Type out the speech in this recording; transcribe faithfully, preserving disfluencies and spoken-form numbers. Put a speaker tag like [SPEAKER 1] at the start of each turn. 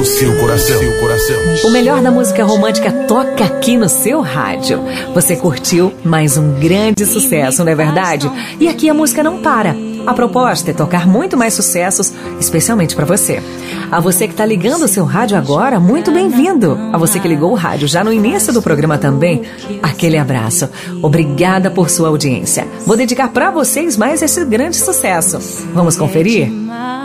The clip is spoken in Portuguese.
[SPEAKER 1] seu coração. Seu coração.
[SPEAKER 2] O melhor da música romântica toca aqui no seu rádio. Você curtiu mais um grande sucesso, não é verdade? E aqui a música não para. A proposta é tocar muito mais sucessos, especialmente para você. A você que está ligando o seu rádio agora, muito bem-vindo. A você que ligou o rádio já no início do programa também, aquele abraço. Obrigada por sua audiência. Vou dedicar para vocês mais esse grande sucesso. Vamos conferir?